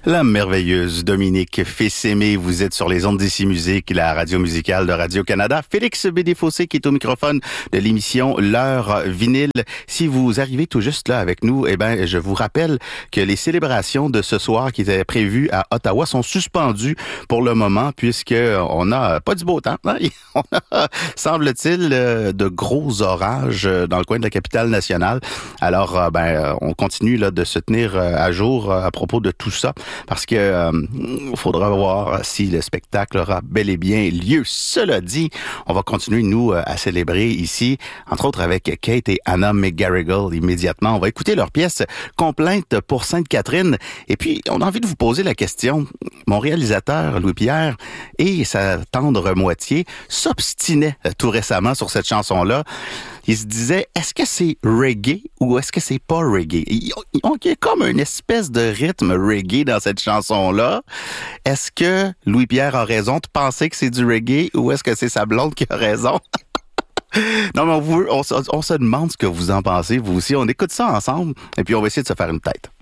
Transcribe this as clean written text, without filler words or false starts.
La merveilleuse Dominique Fils-Aimé, vous êtes sur les ondes d'Ici Musique, la radio musicale de Radio-Canada. Félix Bédéfossé qui est au microphone de l'émission L'heure vinyle. Si vous arrivez tout juste là avec nous, je vous rappelle que les célébrations de ce soir qui étaient prévues à Ottawa sont suspendues pour le moment puisque on n'a pas du beau temps. Hein? On a, semble-t-il, de gros orages dans le coin de la capitale nationale. Alors, on continue là de se tenir à jour à propos de tout ça. Parce que faudra voir si le spectacle aura bel et bien lieu. Cela dit, on va continuer, nous, à célébrer ici, entre autres avec Kate et Anna McGarrigle immédiatement. On va écouter leur pièce Complainte pour Sainte-Catherine. Et puis, on a envie de vous poser la question. Mon réalisateur, Louis-Pierre, et sa tendre moitié s'obstinaient tout récemment sur cette chanson-là. Il se disait, est-ce que c'est reggae ou est-ce que c'est pas reggae? Il y a comme une espèce de rythme reggae dans cette chanson-là. Est-ce que Louis-Pierre a raison de penser que c'est du reggae ou est-ce que c'est sa blonde qui a raison? Non, mais on se demande ce que vous en pensez, vous aussi. On écoute ça ensemble et puis on va essayer de se faire une tête.